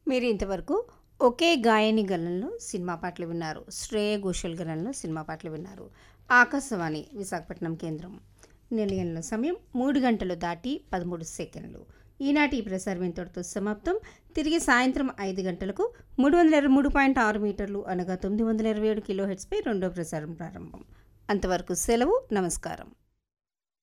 మీరు ఇంతవరకు ఒకే గాయని గలంలో సినిమా పాటలు విన్నారు. శ్రేయ ఘోషల్ గలంలో సినిమా పాటలు విన్నారు. ఆకాశవాణి విశాఖపట్నం కేంద్రం. నిలయంలో సమయం 3 గంటలు దాటి 13 సెకండ్లు. ఈనాటి ఈ ప్రసారం ఇంతటితో సమాప్తం. తిరిగి సాయంత్రం 5 గంటలకు 323.6 మీటర్లు అనగా 927 కిలో హెర్ట్జ్పై రెండో ప్రసారం ప్రారంభం. అంతవరకు సెలవు. నమస్కారం.